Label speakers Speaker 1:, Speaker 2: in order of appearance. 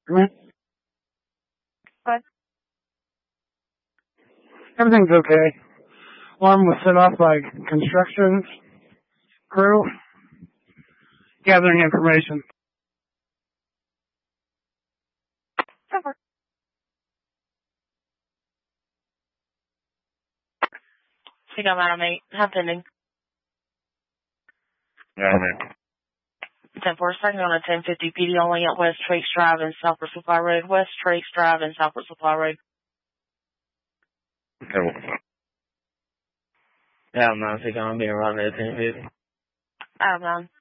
Speaker 1: But
Speaker 2: Everything's okay. Alarm was set off by construction crew gathering information.
Speaker 1: over. She got mad at me. Have pending.
Speaker 3: Yeah, man.
Speaker 1: 10-4, starting on a 1050 PD only at West Trace Drive and Southwest Supply Road. West Trace Drive and Southwest Supply Road.
Speaker 3: Okay, well.
Speaker 4: Yeah, man, I think I'm being run at 1050.
Speaker 1: Out of 9.